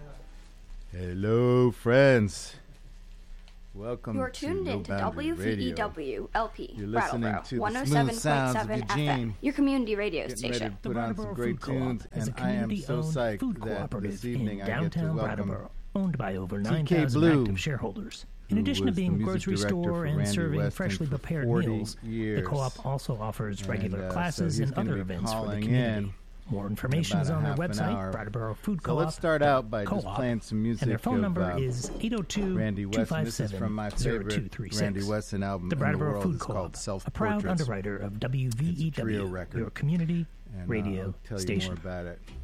Hello, friends. Welcome. You are tuned in to WVEW LP, You're listening Brattleboro, to the smooth sounds of 107.7 FM, Eugene. your community radio Getting ready station. to put on some great tunes, and I am so psyched food that cooperative this evening in I get to downtown welcome Brattleboro, owned by over TK 9,000 Blue, active shareholders. In who addition to was the being a music grocery director store for and Randy serving Weston freshly for prepared 40 meals, years. the co-op also offers regular And, classes so he's and gonna other be events for the calling community. in More information is about on a their half an hour. website, Brattleboro Food So Co-op. let's start out by just Co-op, playing some music and their phone number of is Randy Weston. This is from my favorite 802-257-0236. Randy Weston album The in the Brattleboro world. Food It's called Co-op, Self a proud Portraits. underwriter of It's a trio WVEW, record. your community And radio I'll tell station. you more about it